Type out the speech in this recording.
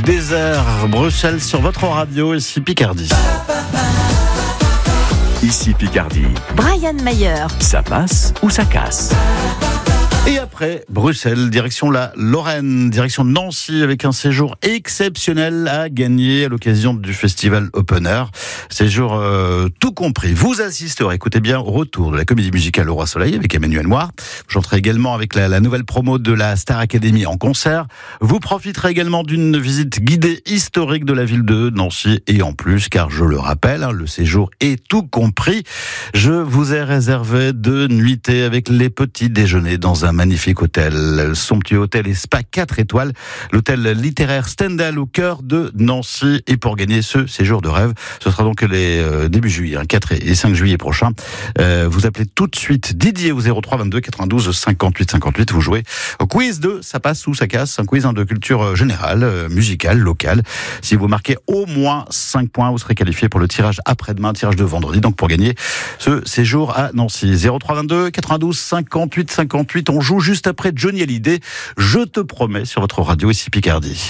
désert, Bruxelles sur votre radio, ici Picardie. Ici Picardie. Brian Mayer. Ça passe ou ça casse? Et après, Bruxelles, direction la Lorraine, direction Nancy, avec un séjour exceptionnel à gagner à l'occasion du festival Open Air. Séjour tout compris. Vous assisterez, écoutez bien, au retour de la comédie musicale Au Roi Soleil avec Emmanuel Moir. Vous chanterez également avec la nouvelle promo de la Star Academy en concert. Vous profiterez également d'une visite guidée historique de la ville de Nancy. Et en plus, car je le rappelle, le séjour est tout compris. Je vous ai réservé 2 nuitées avec les petits déjeuners dans un magnifique hôtel, somptueux hôtel et spa 4 étoiles, l'hôtel littéraire Stendhal au cœur de Nancy. Et pour gagner ce séjour de rêve, ce sera donc les début juillet, 4 et 5 juillet prochains. Vous appelez tout de suite Didier au 03 22 92 58 58. Vous jouez au quiz de Ça passe ou ça casse, un quiz de culture générale, musicale, locale. Si vous marquez au moins 5 points, vous serez qualifié pour le tirage après-demain, tirage de vendredi, donc pour gagner ce séjour à Nancy. 03 22 92 58 58. On joue juste après Johnny Hallyday. Je te promets sur votre radio ici Picardie.